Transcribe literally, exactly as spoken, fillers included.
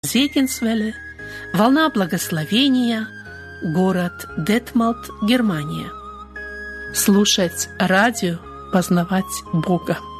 Зегенсвелле, волна благословения, город Детмалт, Германия. Слушать радио, познавать Бога.